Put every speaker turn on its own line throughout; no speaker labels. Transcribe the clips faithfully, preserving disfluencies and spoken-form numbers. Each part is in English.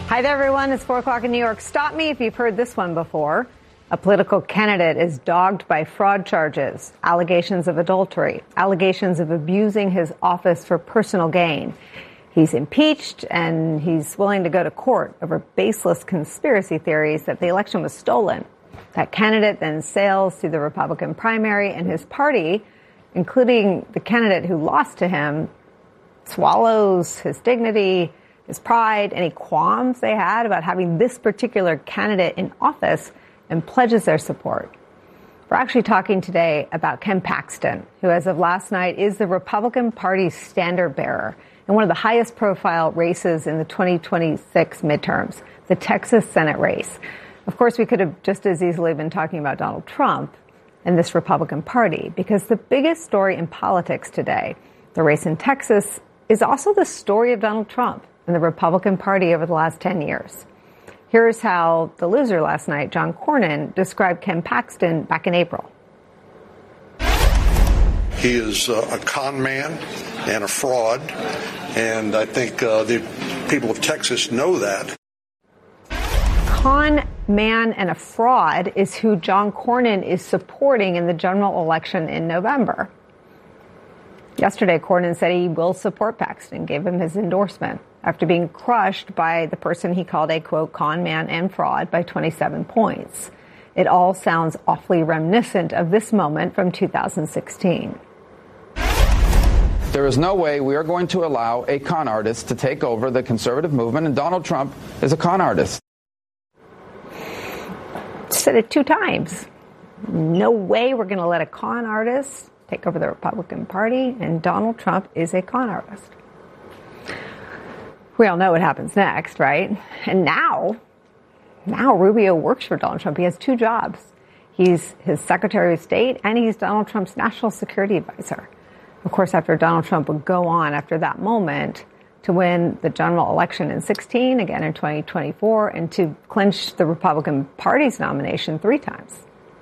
Hi there, everyone. It's four o'clock in New York. Stop me if you've heard this one before. A political candidate is dogged by fraud charges, allegations of adultery, allegations of abusing his office for personal gain. He's impeached, and he's willing to go to court over baseless conspiracy theories that the election was stolen. That candidate then sails through the Republican primary, and his party, including the candidate who lost to him, swallows his dignity, his pride, any qualms they had about having this particular candidate in office, and pledges their support. We're actually talking today about Ken Paxton, who as of last night is the Republican Party's standard bearer in one of the highest profile races in the twenty twenty-six midterms, the Texas Senate race. Of course, we could have just as easily been talking about Donald Trump and this Republican Party, because the biggest story in politics today, the race in Texas, is also the story of Donald Trump and the Republican Party over the last ten years. Here's how the loser last night, John Cornyn, described Ken Paxton back in April.
He is uh, a con man and a fraud, and I think uh, the people of Texas know that.
Con man and a fraud is who John Cornyn is supporting in the general election in November. Yesterday, Cornyn said he will support Paxton, gave him his endorsement after being crushed by the person he called a, quote, con man and fraud by twenty-seven points. It all sounds awfully reminiscent of this moment from two thousand sixteen.
There is no way we are going to allow a con artist to take over the conservative movement, and Donald Trump is a con artist.
Said it two times. No way we're going to let a con artist take over the Republican Party, and Donald Trump is a con artist. We all know what happens next, right? And now, now Rubio works for Donald Trump. He has two jobs. He's his Secretary of State, and he's Donald Trump's national security advisor. Of course, after Donald Trump would go on after that moment to win the general election in sixteen, again in twenty twenty-four, and to clinch the Republican Party's nomination three times.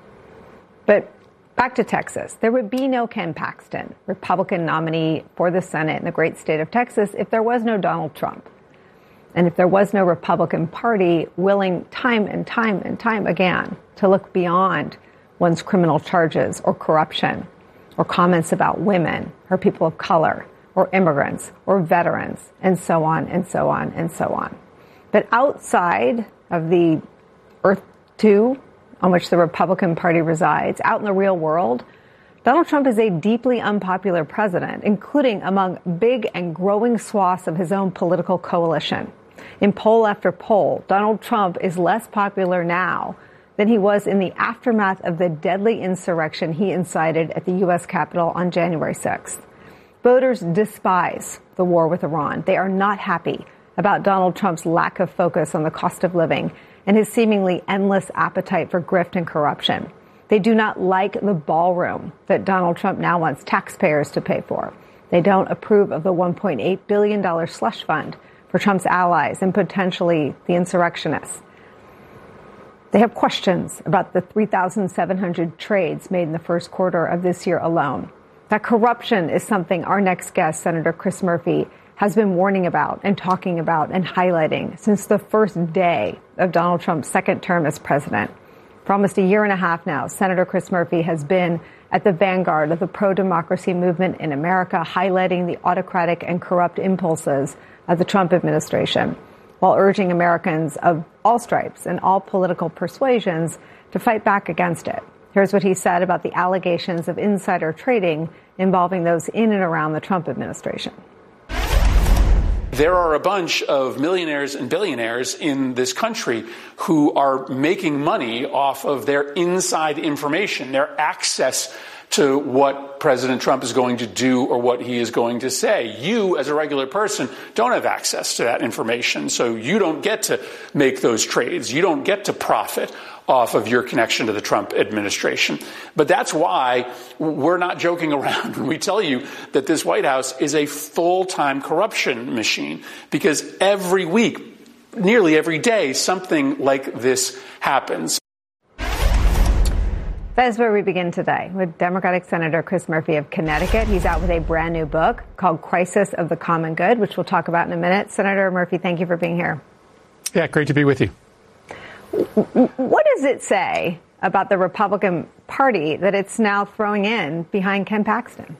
But back to Texas. There would be no Ken Paxton, Republican nominee for the Senate in the great state of Texas, if there was no Donald Trump. And if there was no Republican Party willing time and time and time again to look beyond one's criminal charges or corruption or comments about women or people of color or immigrants or veterans and so on and so on and so on. But outside of the Earth two on which the Republican Party resides, out in the real world, Donald Trump is a deeply unpopular president, including among big and growing swaths of his own political coalition. In poll after poll, Donald Trump is less popular now than he was in the aftermath of the deadly insurrection he incited at the U S Capitol on January sixth. Voters despise the war with Iran. They are not happy about Donald Trump's lack of focus on the cost of living and his seemingly endless appetite for grift and corruption. They do not like the ballroom that Donald Trump now wants taxpayers to pay for. They don't approve of the one point eight billion dollars slush fund for Trump's allies and potentially the insurrectionists. They have questions about the three thousand seven hundred trades made in the first quarter of this year alone. That corruption is something our next guest, Senator Chris Murphy, has been warning about and talking about and highlighting since the first day of Donald Trump's second term as president. For almost a year and a half now, Senator Chris Murphy has been at the vanguard of the pro-democracy movement in America, highlighting the autocratic and corrupt impulses of the Trump administration, while urging Americans of all stripes and all political persuasions to fight back against it. Here's what he said about the allegations of insider trading involving those in and around the Trump administration.
There are a bunch of millionaires and billionaires in this country who are making money off of their inside information, their access to what President Trump is going to do or what he is going to say. You, as a regular person, don't have access to that information, so you don't get to make those trades. You don't get to profit off of your connection to the Trump administration. But that's why we're not joking around when we tell you that this White House is a full-time corruption machine, because every week, nearly every day, something like this happens.
That is where we begin today with Democratic Senator Chris Murphy of Connecticut. He's out with a brand new book called Crisis of the Common Good, which we'll talk about in a minute. Senator Murphy, thank you for being here.
Yeah, great to be with you.
What does it say about the Republican Party that it's now throwing in behind Ken Paxton?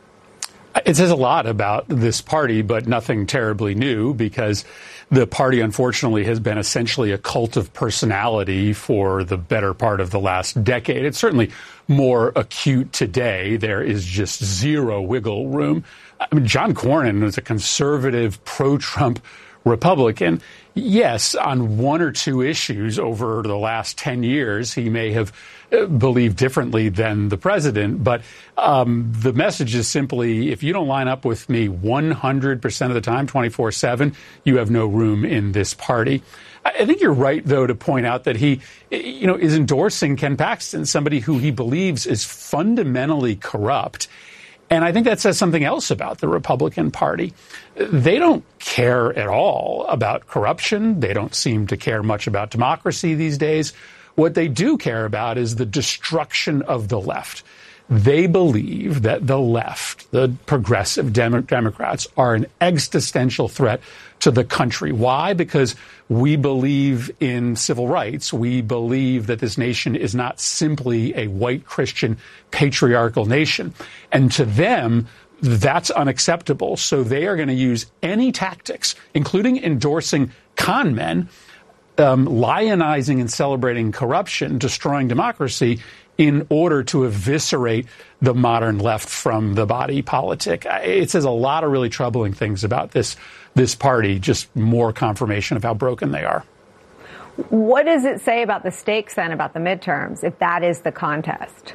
It says a lot about this party, but nothing terribly new, because the party, unfortunately, has been essentially a cult of personality for the better part of the last decade. It's certainly more acute today. There is just zero wiggle room. I mean, John Cornyn was a conservative, pro-Trump Republican. Yes, on one or two issues over the last ten years, he may have believed differently than the president. But um, the message is simply, if you don't line up with me one hundred percent of the time, twenty-four seven, you have no room in this party. I think you're right, though, to point out that he, you know, is endorsing Ken Paxton, somebody who he believes is fundamentally corrupt. And I think that says something else about the Republican Party. They don't care at all about corruption. They don't seem to care much about democracy these days. What they do care about is the destruction of the left. They believe that the left, the progressive Dem- Democrats, are an existential threat to the country. Why? Because we believe in civil rights. We believe that this nation is not simply a white Christian patriarchal nation. And to them, that's unacceptable. So they are going to use any tactics, including endorsing con men, um, lionizing and celebrating corruption, destroying democracy, in order to eviscerate the modern left from the body politic. It says a lot of really troubling things about this this party, just more confirmation of how broken they are.
What does it say about the stakes, then, about the midterms, if that is the contest?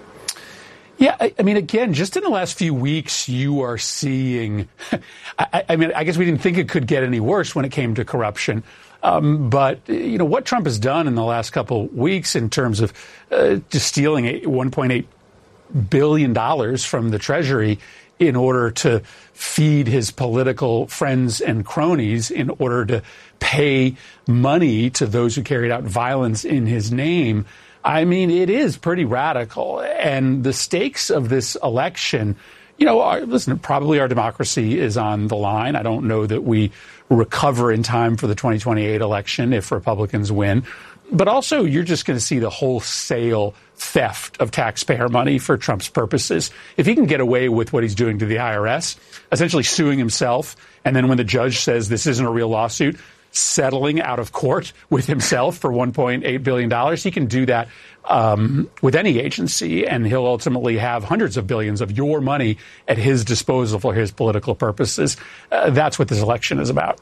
Yeah, I, I mean, again, just in the last few weeks, you are seeing, I, I mean, I guess we didn't think it could get any worse when it came to corruption. Um, but, you know, what Trump has done in the last couple weeks in terms of uh, just stealing one point eight billion dollars from the Treasury in order to feed his political friends and cronies, in order to pay money to those who carried out violence in his name. I mean, it is pretty radical. And the stakes of this election, you know, are, listen, probably our democracy is on the line. I don't know that we recover in time for the twenty twenty-eight election if Republicans win. But also, you're just going to see the wholesale theft of taxpayer money for Trump's purposes. If he can get away with what he's doing to the I R S, essentially suing himself, and then when the judge says this isn't a real lawsuit, settling out of court with himself for one point eight billion dollars, he can do that um, with any agency, and he'll ultimately have hundreds of billions of your money at his disposal for his political purposes. Uh, that's what this election is about.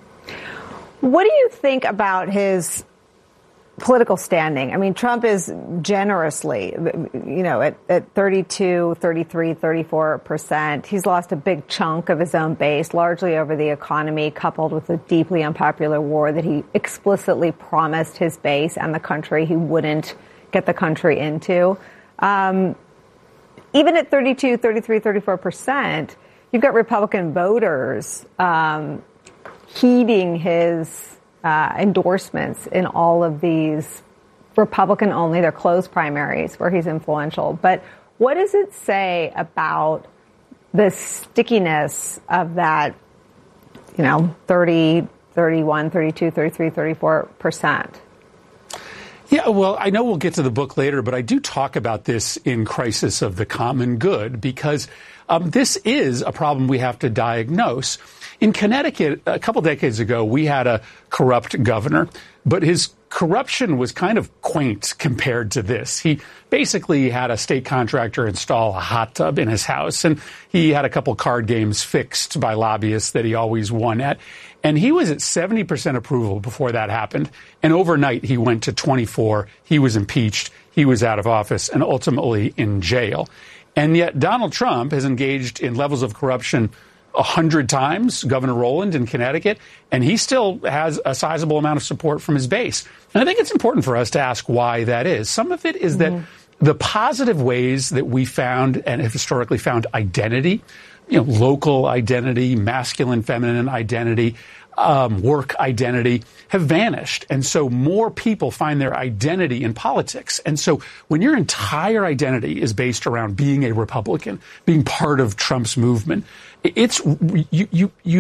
What do you think about his political standing? I mean, Trump is generously, you know, at, at thirty-two, thirty-three, thirty-four percent. He's lost a big chunk of his own base, largely over the economy, coupled with a deeply unpopular war that he explicitly promised his base and the country he wouldn't get the country into. Um, even at thirty-two, thirty-three, thirty-four percent, you've got Republican voters um, heeding his Uh, endorsements in all of these Republican only, they're closed primaries where he's influential. But what does it say about the stickiness of that, you know, thirty, thirty-one, thirty-two, thirty-three, thirty-four percent?
Yeah, well, I know we'll get to the book later, but I do talk about this in Crisis of the Common Good, because um, this is a problem we have to diagnose. In Connecticut, a couple decades ago, we had a corrupt governor, but his corruption was kind of quaint compared to this. He basically had a state contractor install a hot tub in his house, and he had a couple card games fixed by lobbyists that he always won at. And he was at seventy percent approval before that happened. And overnight, he went to twenty-four. He was impeached. He was out of office and ultimately in jail. And yet Donald Trump has engaged in levels of corruption a hundred times, Governor Rowland in Connecticut, and he still has a sizable amount of support from his base. And I think it's important for us to ask why that is. Some of it is mm-hmm. that the positive ways that we found and have historically found identity, you know, local identity, masculine, feminine identity, um, work identity, have vanished. And so more people find their identity in politics. And so when your entire identity is based around being a Republican, being part of Trump's movement, it's you you you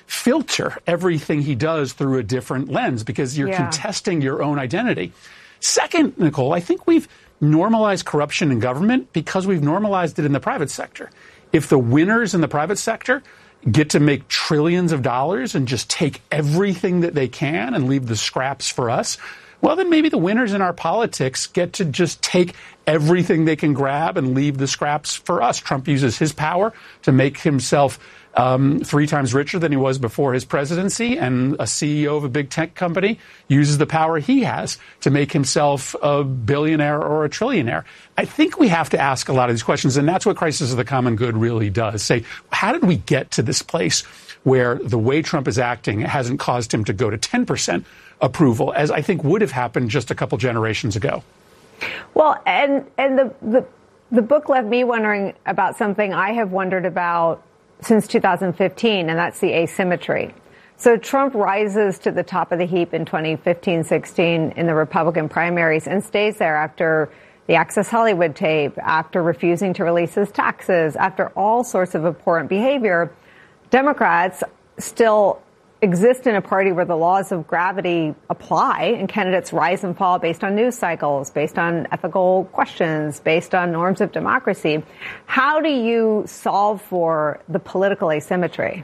filter everything he does through a different lens because you're
Yeah.
contesting your own identity. Second, Nicole, I think we've normalized corruption in government because we've normalized it in the private sector. If the winners in the private sector get to make trillions of dollars and just take everything that they can and leave the scraps for us, well, then maybe the winners in our politics get to just take everything they can grab and leave the scraps for us. Trump uses his power to make himself um, three times richer than he was before his presidency, and a C E O of a big tech company uses the power he has to make himself a billionaire or a trillionaire. I think we have to ask a lot of these questions, and that's what Crisis of the Common Good really does. Say, how did we get to this place where the way Trump is acting hasn't caused him to go to ten percent approval, as I think would have happened just a couple generations ago?
Well, and and the, the the book left me wondering about something I have wondered about since two thousand fifteen, and that's the asymmetry. So Trump rises to the top of the heap in twenty fifteen sixteen in the Republican primaries and stays there after the Access Hollywood tape, after refusing to release his taxes, after all sorts of abhorrent behavior. Democrats still exist in a party where the laws of gravity apply and candidates rise and fall based on news cycles, based on ethical questions, based on norms of democracy. How do you solve for the political asymmetry?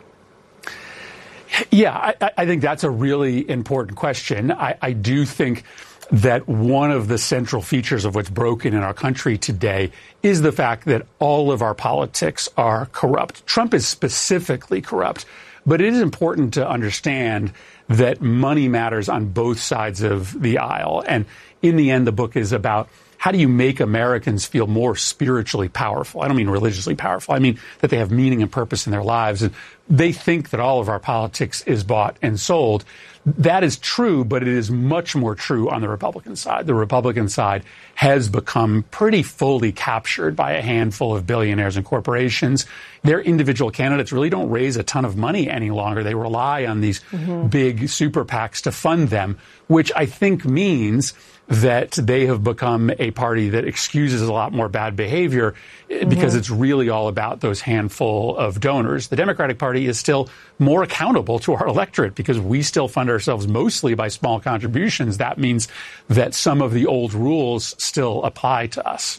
Yeah, I, I think that's a really important question. I, I do think that one of the central features of what's broken in our country today is the fact that all of our politics are corrupt. Trump is specifically corrupt. But it is important to understand that money matters on both sides of the aisle. And in the end, the book is about how do you make Americans feel more spiritually powerful? I don't mean religiously powerful. I mean that they have meaning and purpose in their lives. And they think that all of our politics is bought and sold. That is true, but it is much more true on the Republican side. The Republican side has become pretty fully captured by a handful of billionaires and corporations. Their individual candidates really don't raise a ton of money any longer. They rely on these mm-hmm. big super PACs to fund them, which I think means that they have become a party that excuses a lot more bad behavior mm-hmm. because it's really all about those handful of donors. The Democratic Party is still more accountable to our electorate because we still fund ourselves mostly by small contributions. That means that some of the old rules still apply to us.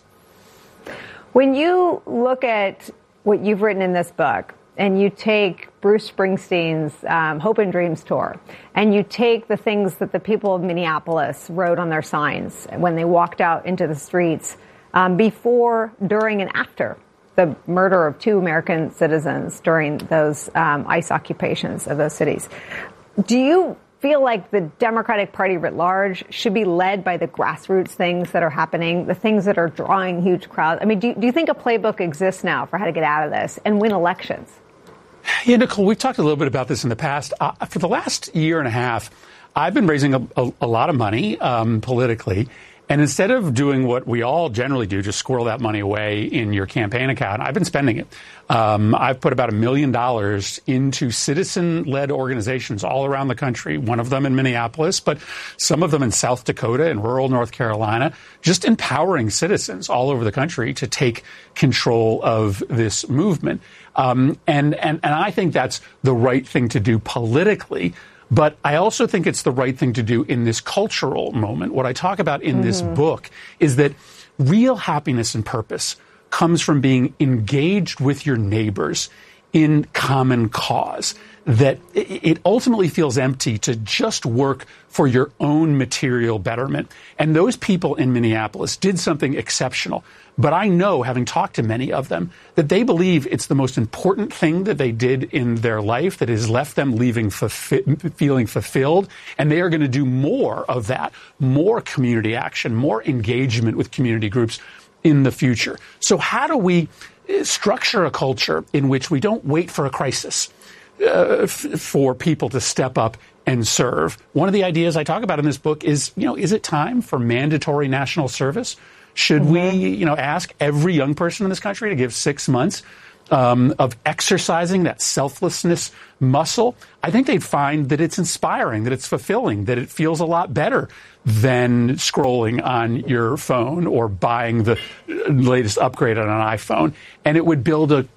When you look at what you've written in this book, and you take Bruce Springsteen's um, Hope and Dreams tour, and you take the things that the people of Minneapolis wrote on their signs when they walked out into the streets um, before, during, and after the murder of two American citizens during those um, ICE occupations of those cities. Do you feel like the Democratic Party writ large should be led by the grassroots things that are happening, the things that are drawing huge crowds? I mean, do, do you think a playbook exists now for how to get out of this and win elections?
Yeah, Nicole, we've talked a little bit about this in the past. Uh, for the last year and a half, I've been raising a, a, a lot of money um, politically. And instead of doing what we all generally do, just squirrel that money away in your campaign account, I've been spending it. Um, I've put about a million dollars into citizen-led organizations all around the country, one of them in Minneapolis, but some of them in South Dakota and rural North Carolina, just empowering citizens all over the country to take control of this movement. Um, and, and, and I think that's the right thing to do politically. But I also think it's the right thing to do in this cultural moment. What I talk about in mm-hmm. this book is that real happiness and purpose comes from being engaged with your neighbors in common cause, that it ultimately feels empty to just work for your own material betterment. And those people in Minneapolis did something exceptional. But I know, having talked to many of them, that they believe it's the most important thing that they did in their life that has left them leaving fulfi- feeling fulfilled. And they are going to do more of that, more community action, more engagement with community groups in the future. So how do we structure a culture in which we don't wait for a crisis uh, f- for people to step up and serve? One of the ideas I talk about in this book is, you know, is it time for mandatory national service? Should mm-hmm. we, you know, ask every young person in this country to give six months um, of exercising that selflessness muscle? I think they'd find that it's inspiring, that it's fulfilling, that it feels a lot better than scrolling on your phone or buying the latest upgrade on an iPhone. And it would build a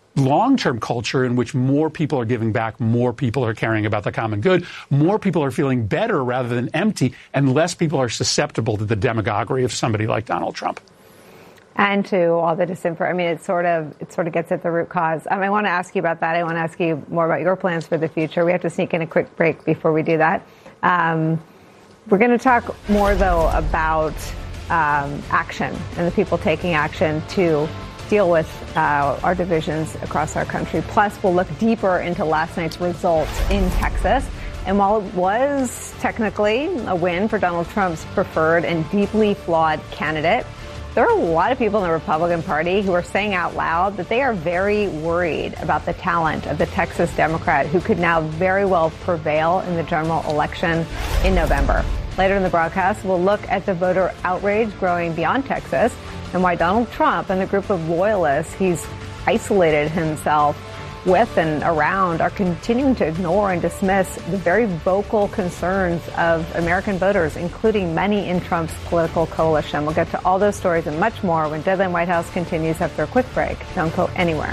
long-term culture in which more people are giving back, more people are caring about the common good, more people are feeling better rather than empty, and less people are susceptible to the demagoguery of somebody like Donald Trump.
And to all the disinformation. I mean, it sort of it sort of gets at the root cause. Um, I want to ask you about that. I want to ask you more about your plans for the future. We have to sneak in a quick break before we do that. Um, we're going to talk more, though, about um, action and the people taking action to deal with uh, our divisions across our country. Plus, we'll look deeper into last night's results in Texas. And while it was technically a win for Donald Trump's preferred and deeply flawed candidate, there are a lot of people in the Republican Party who are saying out loud that they are very worried about the talent of the Texas Democrat who could now very well prevail in the general election in November. Later in the broadcast, we'll look at the voter outrage growing beyond Texas and why Donald Trump and the group of loyalists he's isolated himself with and around are continuing to ignore and dismiss the very vocal concerns of American voters, including many in Trump's political coalition. We'll get to all those stories and much more when Deadline White House continues after a quick break. Don't go anywhere.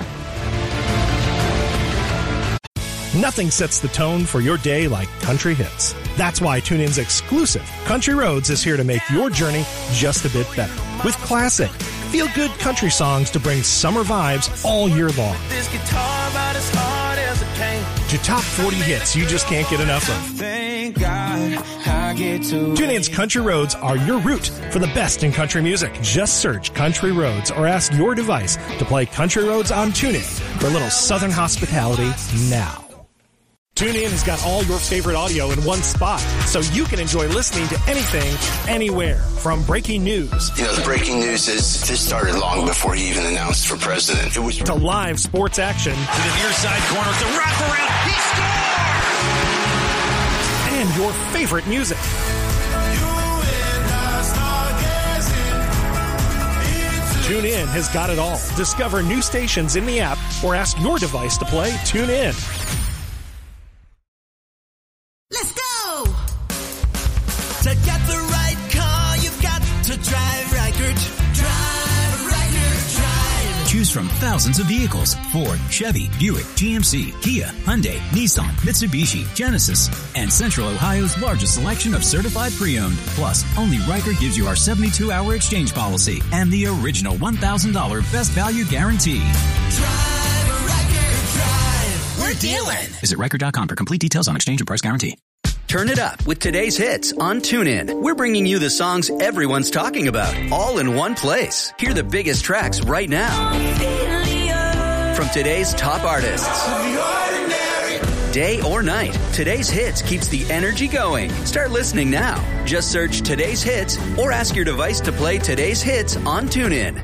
Nothing sets the tone for your day like country hits. That's why TuneIn's exclusive Country Roads is here to make your journey just a bit better. With classic, feel-good country songs to bring summer vibes all year long.
This guitar about as hard as it came.
To top forty hits you just can't get enough of.
Thank God I get to.
TuneIn's Country Roads are your route for the best in country music. Just search Country Roads or ask your device to play Country Roads on TuneIn for a little southern hospitality now. TuneIn has got all your favorite audio in one spot, so you can enjoy listening to anything, anywhere. From breaking news.
You know, the breaking news is this started long before he even announced for president. It was
to live sports action.
To the near side corner, the wraparound, he scores!
And your favorite music. TuneIn has got it all. Discover new stations in the app or ask your device to play TuneIn.
Let's go! To get the right car, you've got to drive Reichert. Drive Reichert, drive.
Choose from thousands of vehicles. Ford, Chevy, Buick, G M C, Kia, Hyundai, Nissan, Mitsubishi, Genesis, and Central Ohio's largest selection of certified pre-owned. Plus, only Reichert gives you our seventy-two hour exchange policy and the original one thousand dollars best value guarantee.
Drive Reichert, drive. We're dealing.
Visit Reichert dot com for complete details on exchange and price guarantee.
Turn it up with today's hits on TuneIn. We're bringing you the songs everyone's talking about, all in one place. Hear the biggest tracks right now. From today's top artists. Day or night, today's hits keeps the energy going. Start listening now. Just search today's hits or ask your device to play today's hits on TuneIn.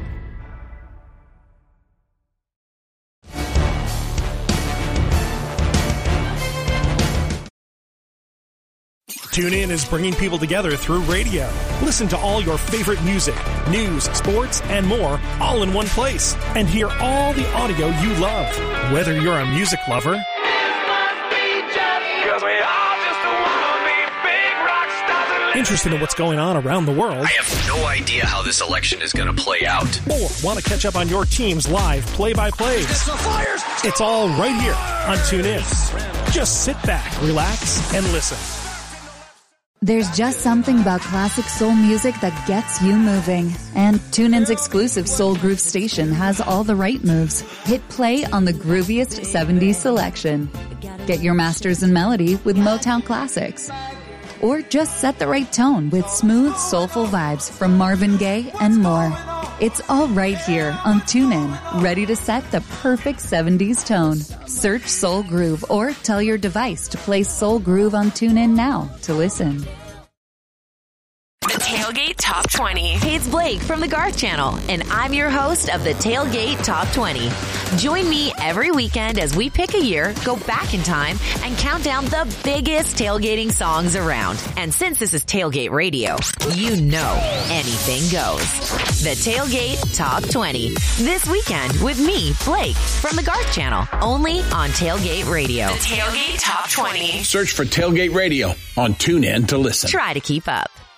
TuneIn is bringing people together through radio. Listen to all your favorite music, news, sports, and more all in one place. And hear all the audio you love. Whether you're a music lover, interested in what's going on around the world,
I have no idea how this election is going to play out,
or want to catch up on your team's live play-by-plays, it's all right here on TuneIn. Just sit back, relax, and listen.
There's just something about classic soul music that gets you moving. And TuneIn's exclusive Soul Groove station has all the right moves. Hit play on the grooviest seventies selection. Get your masters in melody with Motown classics. Or just set the right tone with smooth, soulful vibes from Marvin Gaye and more. It's all right here on TuneIn, ready to set the perfect seventies tone. Search Soul Groove or tell your device to play Soul Groove on TuneIn now to listen.
The Tailgate Top twenty. Hey, it's Blake from the Garth Channel, and I'm your host of the Tailgate Top twenty. Join me every weekend as we pick a year, go back in time, and count down the biggest tailgating songs around. And since this is Tailgate Radio, you know anything goes. The Tailgate Top twenty. This weekend with me, Blake, from the Garth Channel, only on Tailgate Radio. The Tailgate Top twenty.
Search for Tailgate Radio on TuneIn to listen.
Try to keep up.